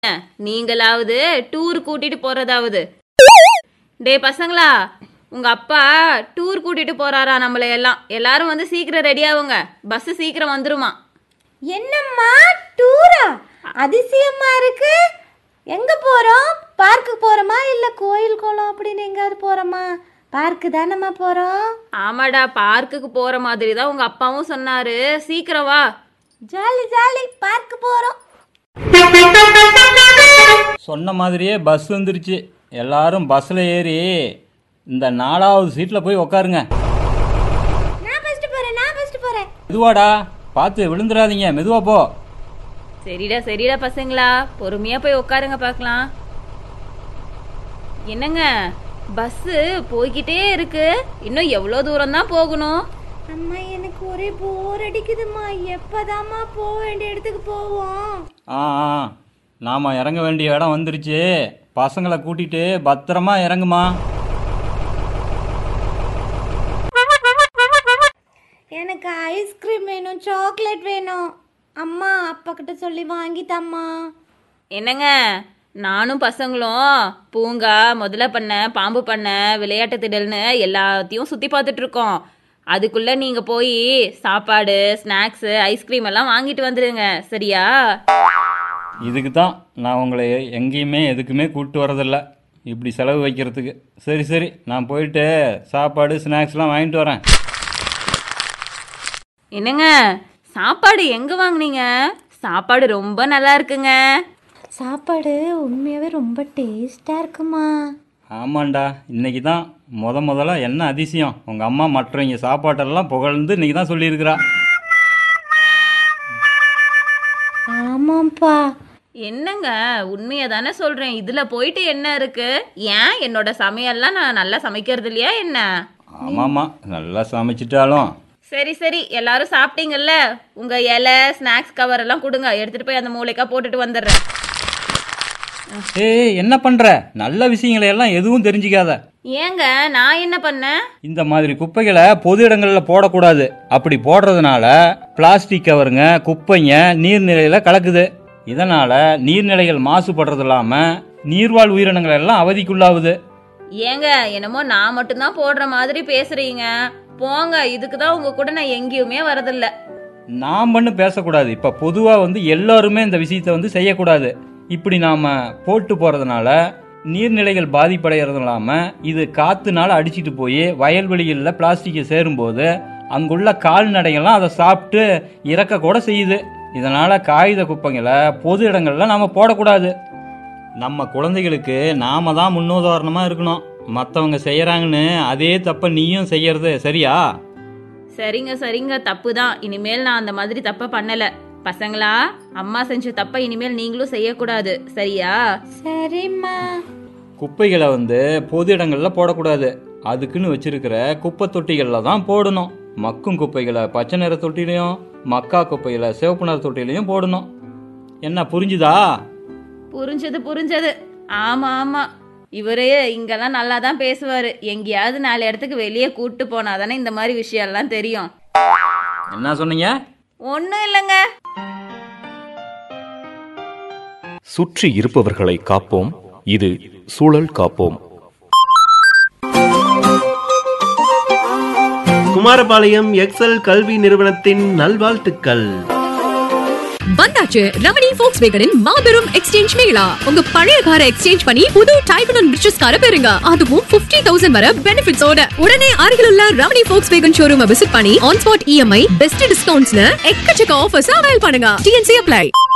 நீங்களாவது டூர் கூட்டிட்டு போறதாவது. டே பசங்களா, உங்க அப்பா டூர் கூட்டிட்டு போறாரா நம்மள எல்லாம். எல்லாரும் வந்து சீக்கிரம் ரெடி ஆகுங்க, பஸ் சீக்கிரம் வந்துருமா. என்னம்மா டூரா? அதிசயமா இருக்கு. எங்க போறோம்? பார்க்கு போறோமா இல்ல கோயில் குளம் அப்படின்னு எங்காவது போறோமா? பார்க்கு தானம்மா போறோம். ஆமாடா, பார்க்குக்கு போற மாதிரி தான் உங்க அப்பாவும் சொன்னாரு. சீக்கிரம் வா. ஜாலி ஜாலி, பார்க்கு போறோம். சொன்ன மாதிரியே பஸ் வந்துருச்சு. எல்லாரும் பஸ்ஸில் ஏறி இந்த 4வது சீட்டில் போய் உக்காருங்க. நான் ஃபர்ஸ்ட் போறேன். மெதுவாடா, பார்த்து விழுந்துடாதீங்க, மெதுவா போ. சரிடா பசங்களா, பொறுமையா போய் உட்காருங்க பார்க்கலாம். என்னங்க, பஸ் போய்கிட்டே இருக்கு. இன்னும் எவ்வளோ தூரம் தான் போகணும்? அம்மா எனக்கு ஒரே போர் அடிக்குதுமா. எப்பதாம்மா போக வேண்டிய இடத்துக்கு போவோம்? நாம் இறங்க வேண்டிய இடம் வந்துருச்சு. பசங்களை கூட்டிட்டு பத்திரமா இறங்குமா. எனக்கு ஐஸ்கிரீம் வேணும், சாக்லேட் வேணும். அம்மா அப்பா கிட்ட சொல்லி வாங்கித்தாம்மா. என்னங்க, நானும் பசங்களும் பூங்கா, முதல பண்ண, பாம்பு பண்ண, விளையாட்டு திடல்னு எல்லாத்தையும் சுற்றி பார்த்துட்டு இருக்கோம். அதுக்குள்ள நீங்க போய் சாப்பாடு, ஸ்நாக்ஸு, ஐஸ்கிரீம் எல்லாம் வாங்கிட்டு வந்துடுங்க, சரியா? இதுக்கு தான் நான் உங்களை எங்கேயுமே எதுக்குமே கூப்பிட்டு வரதில்ல, இப்படி செலவு வைக்கிறதுக்கு. சரி நான் போயிட்டு சாப்பாடு ஸ்நாக்ஸ்லாம் வாங்கிட்டு வரேன். என்னங்க, சாப்பாடு எங்க வாங்குனீங்க? சாப்பாடு ரொம்ப நல்லா இருக்குங்க. சாப்பாடு உண்மையாவே ரொம்ப டேஸ்டா இருக்குமா? ஆமாண்டா, இன்னைக்கு தான் முதல்ல என்ன அதிசயம், உங்கள் அம்மா மற்றவங்க சாப்பாட்டெல்லாம் புகழ்ந்து இன்னைக்கு தான் சொல்லியிருக்கிறா. ஆமாப்பா. என்னங்க, உண்மையை தானே சொல்கிறேன். இதில் போயிட்டு என்ன இருக்கு? ஏன் என்னோட சமையல்லாம் நான் நல்லா சமைக்கிறது இல்லையா என்ன? ஆமாம்மா, நல்லா சமைச்சிட்டாலும். சரி எல்லாரும் சாப்பிட்டீங்கல்ல, உங்கள் இலை, ஸ்நாக்ஸ் கவர் எல்லாம் கொடுங்க, எடுத்துகிட்டு போய் அந்த மூளைக்கா போட்டுட்டு வந்துடுறேன். என்ன பண்ற? நல்ல விஷயங்களை எல்லாம் எதுவும் தெரிஞ்சுக்காத. ஏங்க, நான் என்ன பண்ணேன்? இந்த மாதிரி குப்பைகளை பொது இடங்கள்ல போடக்கூடாது. அப்படி போடுறதுனால பிளாஸ்டிக் கவருங்க, குப்பைங்க நீர்நிலையில கலக்குது. இதனால நீர்நிலைகள் மாசுபடுறது இல்லாம நீர்வாழ் உயிரினங்கள் எல்லாம் அவதிக்குள்ளாகுது. ஏங்க, என்னமோ நான் மட்டும்தான் போடுற மாதிரி பேசுறீங்க. போங்க, இதுக்கு தான் உங்க கூட நான் எங்கேயுமே வரதில்ல. நாம் பண்ணு பேசக்கூடாது. இப்ப பொதுவா எல்லாருமே இந்த விஷயத்தை செய்யக்கூடாது. இப்படி நாம போட்டு போறதுனால நீர்நிலைகள் பாதிப்படைகிறது இல்லாம இது காத்துனால அடிச்சிட்டு போய் வயல்வெளிகளில் பிளாஸ்டிக்கை சேரும்போது அங்குள்ள கால்நடைகள்லாம் அதை சாப்பிட்டு இறக்க கூட செய்யுது. இதனால காகித குப்பைங்களை பொது இடங்கள்ல நாம போடக்கூடாது. நம்ம குழந்தைகளுக்கு நாம தான் முன்னுதாரணமா இருக்கணும். மற்றவங்க செய்யறாங்கன்னு அதே தப்ப நீயும் செய்யறது சரியா? சரிங்க, தப்பு தான். இனிமேல் நான் அந்த மாதிரி தப்ப பண்ணல. பசங்களா, அம்மா செஞ்ச தப்ப இனிமேல் நீங்களும் செய்யக்கூடாது, சரியா? சரிம்மா. குப்பைகளை பொது இடங்கள்ல போடக்கூடாது. அதுக்குன்னு வச்சிருக்கிற குப்பை தொட்டிகள்ல தான் போடணும். மக்கும் குப்பைகளை பச்சை நிற தொட்டிலையும், மக்கா குப்பைகளை சிவப்பு நிற தொட்டிலையும் போடணும். என்ன புரிஞ்சுதா? புரிஞ்சது. ஆமா, இவரே இங்கெல்லாம் நல்லா தான் பேசுவாரு. எங்கேயாவது 4 இடத்துக்கு வெளியே கூட்டு போனாதானே இந்த மாதிரி விஷயம் எல்லாம் தெரியும். என்ன சொன்னீங்க? ஒன்னும் இல்லைங்க. சுற்றி இருப்பவர்களை காப்போம், இது சூழல் காப்போம். குமாரபாளையம் எக்ஸல் கல்வி நிறுவனத்தின் நல்வாழ்த்துக்கள். வந்தாச்சு ரமணி ஃபோக்ஸ்வேகனின் மாபெரும் எக்ஸ்சேஞ்ச் மேளா. உங்க பழைய காரை எக்ஸ்சேஞ்ச் பண்ணி புது டைப் அண்ட் ரிச்சஸ் காரை பெறுங்க. அதுவும் 50,000 வரை பெனிஃபிட்ஸோட. உடனே அருகிலுள்ள ரமணி ஃபோக்ஸ்வேகன் ஷோரூமை விசிட் பண்ணி ஆன் ஸ்பாட் EMI, பெஸ்ட் டிஸ்கவுண்ட்ஸ்னு எக்கச்சக்க ஆஃபர்ஸ் அவைல் பண்ணுங்க. TNC apply.